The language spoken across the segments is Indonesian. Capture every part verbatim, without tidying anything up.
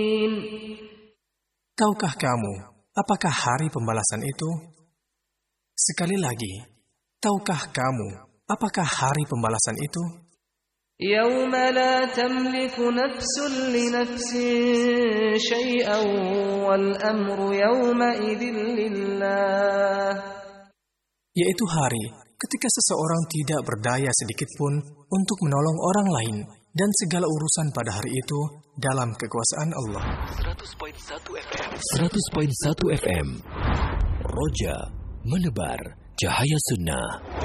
Tahukah kamu, apakah hari pembalasan itu? Sekali lagi, tahukah kamu, apakah hari pembalasan itu? يوم لا تملك نفس لنفس شيئا والأمر يومئذ لله. Yaitu hari ketika seseorang tidak berdaya sedikitpun untuk menolong orang lain dan segala urusan pada hari itu dalam kekuasaan Allah. seratus koma satu F M Roja menebar cahaya sunnah.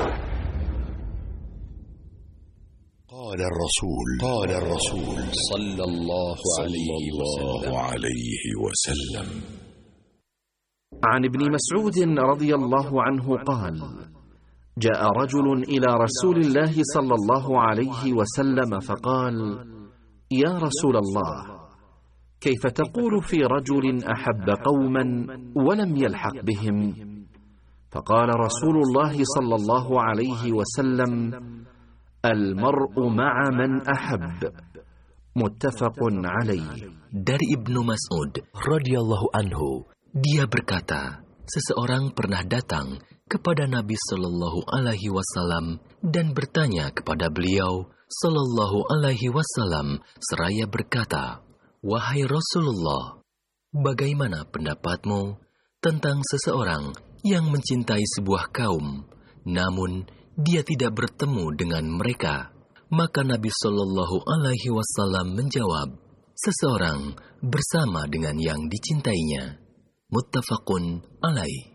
قال الرسول قال الرسول صلى الله عليه وسلم عن ابن مسعود رضي الله عنه قال: جاء رجل إلى رسول الله صلى الله عليه وسلم فقال: يا رسول الله، كيف تقول في رجل أحب قوما ولم يلحق بهم؟ فقال رسول الله صلى الله عليه وسلم: المرء مع من أحب. متفق عليه. Dari Ibnu Mas'ud radhiyallahu anhu, dia berkata, seseorang pernah datang kepada Nabi Sallallahu Alaihi Wasallam dan bertanya kepada beliau Sallallahu Alaihi Wasallam seraya berkata, wahai Rasulullah, bagaimana pendapatmu tentang seseorang yang mencintai sebuah kaum, namun dia tidak bertemu dengan mereka? Maka Nabi Sallallahu Alaihi Wasallam menjawab, seseorang bersama dengan yang dicintainya. Muttafaqun alaih.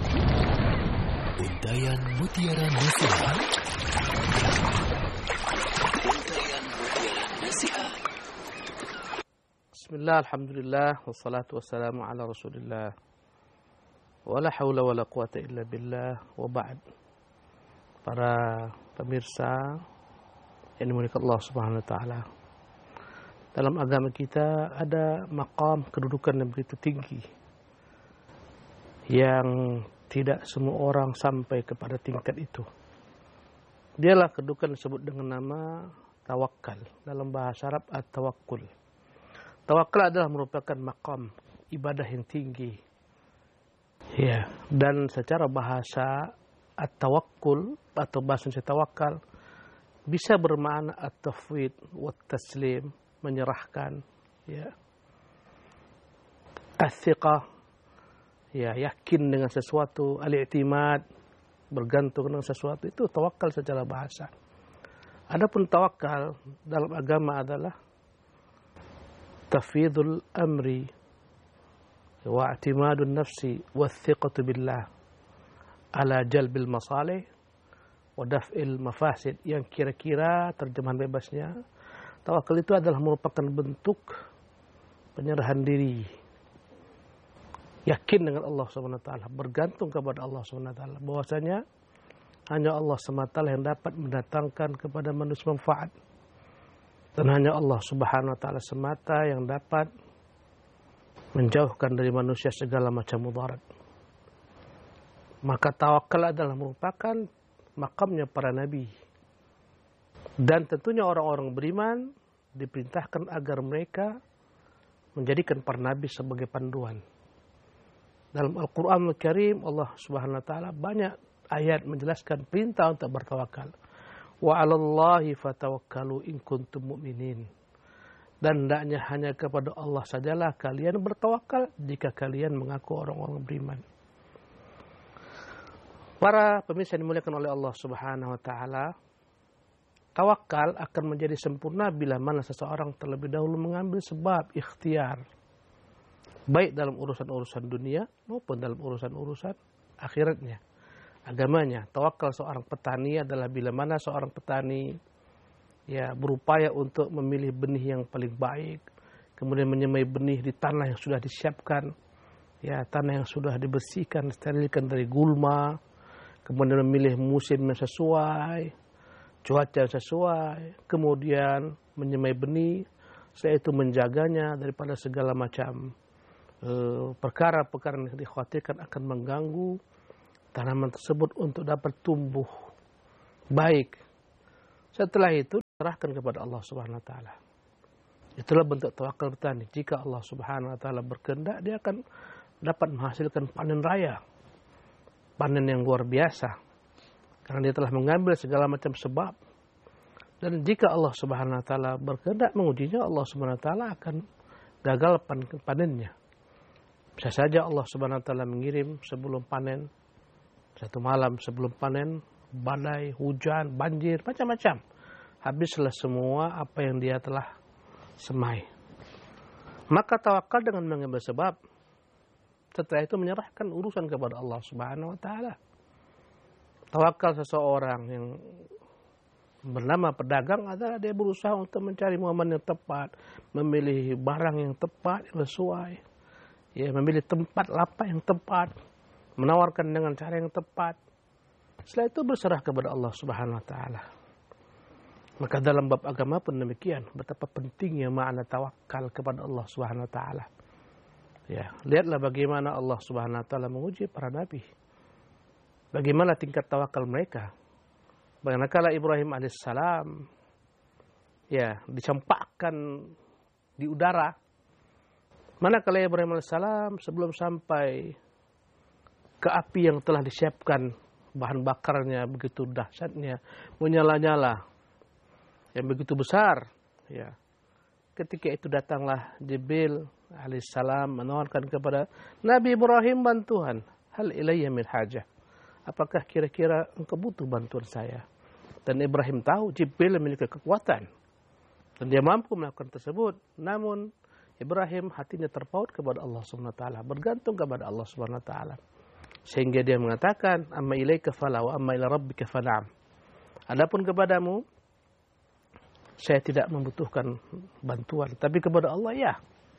Untayan Mutiara Nasihat. Untayan Mutiara Nasihat. Bismillah, alhamdulillah, wassalatu wassalamu ala rasulillah, wala hawla wala quwata illa billah, wa ba'd. Para pemirsa yang dimuliakan Allah Subhanahu wa taala, dalam agama kita ada maqam kedudukan yang begitu tinggi yang tidak semua orang sampai kepada tingkat itu. Dialah kedudukan disebut dengan nama tawakal. Dalam bahasa Arab at-tawakkul. Tawakal adalah merupakan maqam ibadah yang tinggi. Ya, dan secara bahasa at-tawakkul atau bahasa tawakal bisa bermakna at-tafwid wa taslim, menyerahkan, ya. As-thiqah, ya, yakin dengan sesuatu, al-i'timad, bergantung dengan sesuatu, itu tawakal secara bahasa. Adapun tawakal dalam agama adalah tafwidul amri wa i'timadun nafsi wa thiqatu billah ala jalbil masalih wa daf'il mafasid, yang kira-kira terjemahan bebasnya, tawakal itu adalah merupakan bentuk penyerahan diri, yakin dengan Allah subhanahu wa taala, bergantung kepada Allah subhanahu wa taala, bahwasanya hanya Allah semata yang dapat mendatangkan kepada manusia manfaat, dan hanya Allah subhanahu wa taala semata yang dapat menjauhkan dari manusia segala macam mudarat. Maka tawakal adalah merupakan makamnya para nabi, dan tentunya orang-orang beriman diperintahkan agar mereka menjadikan para nabi sebagai panduan. Dalam Al-Quran Al-Karim, Allah Subhanahu wa taala banyak ayat menjelaskan perintah untuk bertawakal. Wa 'alallahi fatawakkalu in kuntum mu'minin. Dan hendaknya hanya kepada Allah sajalah kalian bertawakal jika kalian mengaku orang-orang beriman. Para pemirsa yang dimuliakan oleh Allah Subhanahu wa taala, tawakal akan menjadi sempurna bila mana seseorang terlebih dahulu mengambil sebab ikhtiar, baik dalam urusan-urusan dunia maupun dalam urusan-urusan akhiratnya, agamanya. Tawakal seorang petani adalah bila mana seorang petani ya berupaya untuk memilih benih yang paling baik, kemudian menyemai benih di tanah yang sudah disiapkan, ya, tanah yang sudah dibersihkan, sterilkan dari gulma, kemudian memilih musim yang sesuai, cuaca yang sesuai, kemudian menyemai benih, setelah itu menjaganya daripada segala macam perkara-perkara yang dikhawatirkan akan mengganggu tanaman tersebut untuk dapat tumbuh baik. Setelah itu serahkan kepada Allah Subhanahu wa taala. Itulah bentuk tawakal bertani. Jika Allah Subhanahu wa taala berkehendak, dia akan dapat menghasilkan panen raya. Panen yang luar biasa. Karena dia telah mengambil segala macam sebab. Dan jika Allah Subhanahu wa taala berkehendak mengujinya, Allah Subhanahu wa taala akan gagal panennya. Bisa saja Allah Subhanahu wa taala mengirim sebelum panen, satu malam sebelum panen, badai, hujan, banjir, macam-macam. Habislah semua apa yang dia telah semai. Maka tawakal dengan mengambil sebab. Setelah itu menyerahkan urusan kepada Allah Subhanahu wa taala. Tawakal seseorang yang bernama pedagang adalah dia berusaha untuk mencari momen yang tepat, memilih barang yang tepat, yang sesuai. Ya, memilih tempat lapak yang tepat, menawarkan dengan cara yang tepat. Setelah itu berserah kepada Allah Subhanahu wa taala. Maka dalam bab agama pun demikian, betapa pentingnya makna tawakal kepada Allah Subhanahu wa taala. Ya, lihatlah bagaimana Allah Subhanahu wa taala menguji para nabi. Bagaimana tingkat tawakal mereka. Manakala Ibrahim alaihissalam ya, dicampakkan di udara. Manakala Ibrahim alaihissalam sebelum sampai ke api yang telah disiapkan, bahan bakarnya begitu dahsyatnya, menyala-nyala, yang begitu besar, ya. Ketika itu datanglah Jibril alaihissalam menawarkan kepada Nabi Ibrahim bantuan. Hal ilayya min hajah. Apakah kira-kira engkau butuh bantuan saya? Dan Ibrahim tahu Jibril memiliki kekuatan. Dan dia mampu melakukan tersebut. Namun Ibrahim hatinya terpaut kepada Allah subhanahu wa taala. Bergantung kepada Allah subhanahu wa taala. Sehingga dia mengatakan, amma ilaika fala wa amma ila rabbika fana'am. Adapun kepadamu, saya tidak membutuhkan bantuan, tapi kepada Allah ya.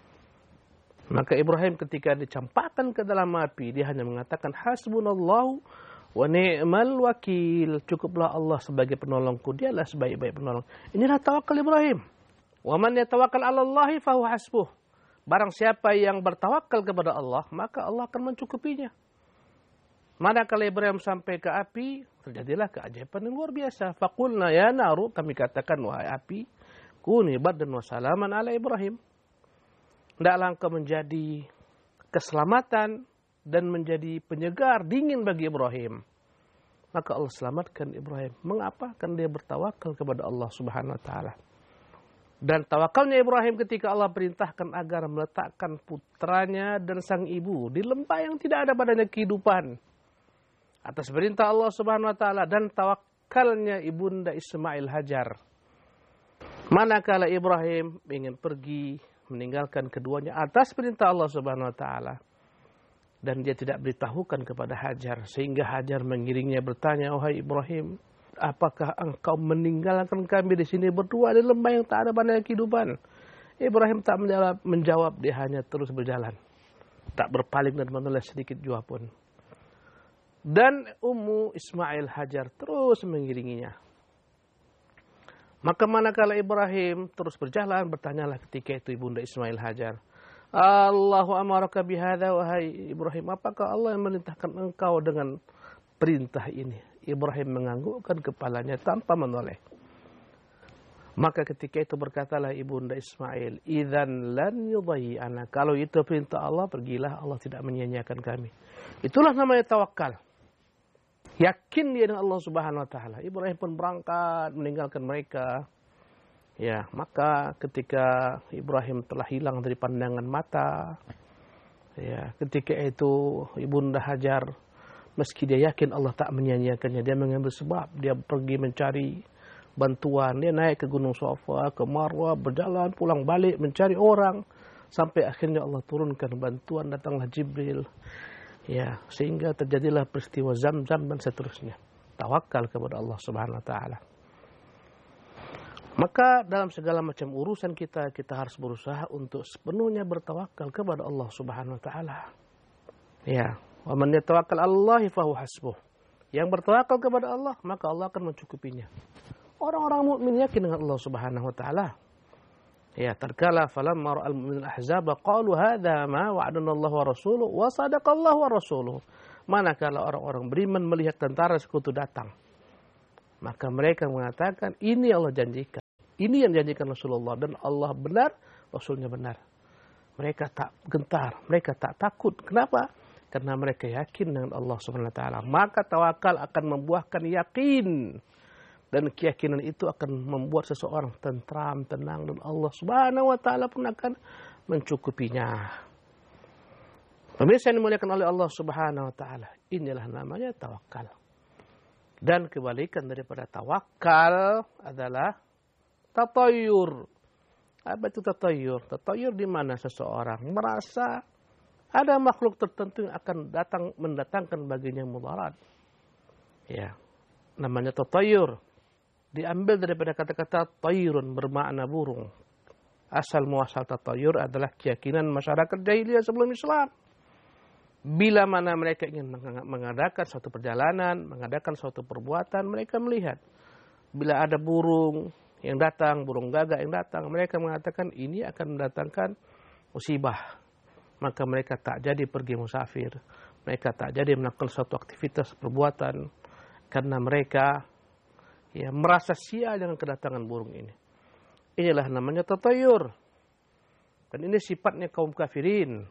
Maka Ibrahim ketika dicampakkan ke dalam api, dia hanya mengatakan hasbunallahu wa ni'mal wakil. Cukuplah Allah sebagai penolongku, dialah sebaik-baik penolong. Inilah tawakal Ibrahim. Wa man yatawakkal 'ala Allahi fahuwa hasbuh. Barang siapa yang bertawakal kepada Allah, maka Allah akan mencukupinya. Manakala Ibrahim sampai ke api, terjadilah keajaiban yang luar biasa. Faqulna ya naru, kami katakan wahai api, kuni bardan wa salaman ala Ibrahim. Hendaklah engkau menjadi keselamatan dan menjadi penyegar dingin bagi Ibrahim. Maka Allah selamatkan Ibrahim. Mengapa? Karena dia bertawakal kepada Allah Subhanahu wa taala. Dan tawakalnya Ibrahim ketika Allah perintahkan agar meletakkan putranya dan sang ibu di lembah yang tidak ada padanya kehidupan. Atas perintah Allah Subhanahu wa taala dan tawakalnya ibunda Ismail Hajar. Manakala Ibrahim ingin pergi meninggalkan keduanya atas perintah Allah Subhanahu wa taala dan dia tidak beritahukan kepada Hajar, sehingga Hajar mengiringnya bertanya, "Wahai Ibrahim, apakah engkau meninggalkan kami di sini berdua di lembah yang tak ada padanya kehidupan?" Ibrahim tak menjawab, menjawab, dia hanya terus berjalan, tak berpaling dan menoleh sedikit jua pun. Dan Ummu Ismail Hajar terus mengiringinya. Maka manakala Ibrahim terus berjalan, bertanyalah ketika itu ibunda Ismail Hajar, Allahu amaraka bihadza, wahai Ibrahim, apakah Allah yang memerintahkan engkau dengan perintah ini? Ibrahim menganggukkan kepalanya tanpa menoleh. Maka ketika itu berkatalah ibunda Ismail, idzan lan yudayyi'ana, kalau itu perintah Allah, pergilah, Allah tidak menyia-nyiakan kami. Itulah namanya tawakal. Yakin dia dengan Allah Subhanahu wa taala. Ibrahim pun berangkat meninggalkan mereka. Ya, maka ketika Ibrahim telah hilang dari pandangan mata, ya, ketika itu ibunda Hajar, meski dia yakin Allah tak menyia-nyiakannya, dia mengambil sebab, dia pergi mencari bantuan, dia naik ke Gunung Safa, ke Marwah, berjalan pulang balik mencari orang, sampai akhirnya Allah turunkan bantuan, datanglah Jibril. Ya, sehingga terjadilah peristiwa Zam-Zam dan seterusnya. Tawakal kepada Allah Subhanahu wa taala. Maka dalam segala macam urusan kita, kita harus berusaha untuk sepenuhnya bertawakal kepada Allah Subhanahu wa taala. Ya, wa man yatawakkal 'alallahi fahuwa hasbuh. Yang bertawakal kepada Allah, maka Allah akan mencukupinya. Orang-orang mukmin yakin dengan Allah Subhanahu wa taala. Ya, terkala falamma ra'al mu'minul ahzaba qalu hadza ma wa'adana Allah wa rasuluhu wa sadaqallahu wa rasuluhu. Manakala orang-orang beriman melihat tentara sekutu datang, maka mereka mengatakan, ini Allah janjikan, Ini yang dijanjikan Rasulullah, dan Allah benar, Rasulnya benar. Mereka tak gentar, mereka tak takut. Kenapa? Karena mereka yakin dengan Allah Subhanahu wa taala. Maka tawakal akan membuahkan yakin. Dan keyakinan itu akan membuat seseorang tentram, tenang, dan Allah Subhanahu wa taala pun akan mencukupinya. Pemirsa yang dimuliakan oleh Allah Subhanahu wa taala, inilah namanya tawakal. Dan kebalikan daripada tawakal adalah tatayur. Apa itu tatayur? Tatayur di mana seseorang merasa ada makhluk tertentu yang akan datang mendatangkan baginya mudarat. Ya, namanya tatayur. Diambil daripada kata-kata tayrun, bermakna burung. Asal muasal tatayur adalah keyakinan masyarakat jahiliyah sebelum Islam. Bila mana mereka ingin mengadakan suatu perjalanan, mengadakan suatu perbuatan, mereka melihat. Bila ada burung yang datang, burung gagak yang datang, mereka mengatakan ini akan mendatangkan musibah. Maka mereka tak jadi pergi musafir. Mereka tak jadi melakukan suatu aktivitas perbuatan. Karena mereka ya merasa sial dengan kedatangan burung ini. Inilah namanya tatayur. Dan ini sifatnya kaum kafirin.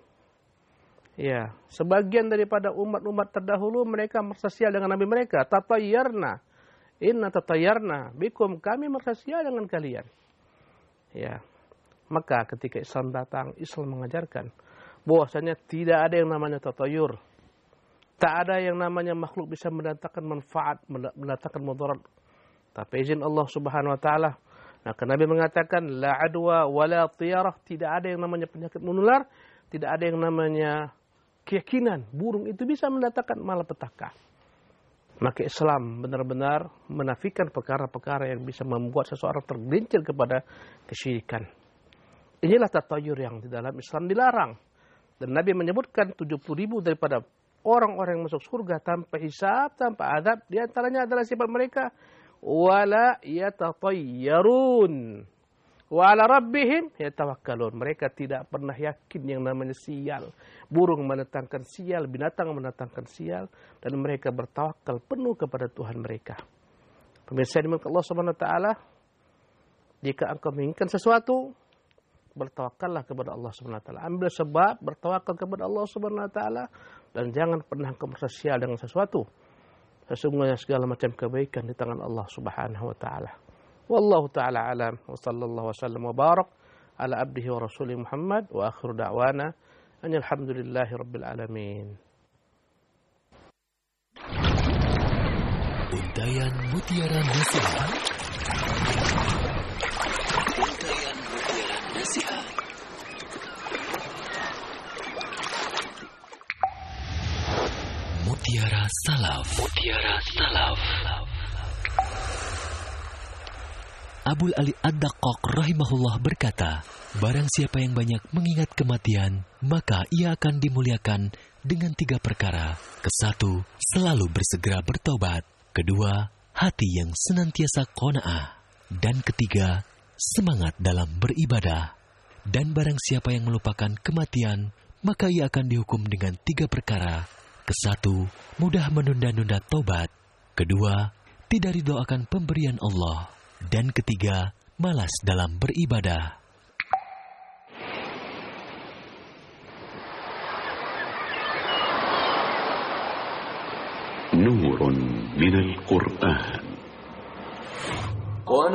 Ya, sebagian daripada umat-umat terdahulu mereka merasa sial dengan nabi mereka. Tatayyarna. Inna tatayyarna bikum, kami merasa sial dengan kalian. Ya. Maka ketika Islam datang, Islam mengajarkan bahwasanya tidak ada yang namanya tatayur. Tak ada yang namanya makhluk bisa mendatangkan manfaat, mendatangkan mudarat. Tapi izin Allah Subhanahu wa taala. Maka Nabi mengatakan la adwa wala tiyarah, tidak ada yang namanya penyakit menular, tidak ada yang namanya keyakinan burung itu bisa mendatangkan malapetaka. Maka Islam benar-benar menafikan perkara-perkara yang bisa membuat seseorang tergelincir kepada kesyirikan. Inilah tatayur yang di dalam Islam dilarang. Dan Nabi menyebutkan tujuh puluh ribu daripada orang-orang yang masuk surga tanpa hisab, tanpa adab. Di antaranya adalah sifat mereka wala yatatayyarun wa ala rabbihim yatawakkalun. Mereka tidak pernah yakin yang namanya sial. Burung mendatangkan sial, binatang mendatangkan sial, dan mereka bertawakal penuh kepada Tuhan mereka. Pemirsa dimuliakan Allah Subhanahu wa taala, jika engkau menginginkan sesuatu, bertawakallah kepada Allah Subhanahu wa taala. Ambil sebab, bertawakal kepada Allah Subhanahu wa taala, dan jangan pernah engkau merasa sial dengan sesuatu. Sesungguhnya segala macam kebaikan di tangan Allah Subhanahu wa taala. Wallahu taala alam, wa sallallahu wasallam wa barak ala abdihi wa rasulih Muhammad, wa akhiru da'wana alhamdulillahi rabbil alamin. Untayan Mutiara Nasihat. Untayan Mutiara Nasihat. Mutiara Salaf. Mutiara Salaf. Abul Ali Ad-Daqqaq rahimahullah berkata, barang siapa yang banyak mengingat kematian, maka ia akan dimuliakan dengan tiga perkara. Kesatu, selalu bersegera bertobat. Kedua, hati yang senantiasa qanaah. Dan ketiga, semangat dalam beribadah. Dan barang siapa yang melupakan kematian, maka ia akan dihukum dengan tiga perkara. Kesatu, mudah menunda-nunda tobat. Kedua, tidak ridho akan pemberian Allah. Dan ketiga, malas dalam beribadah. Nurun minal Qur'an.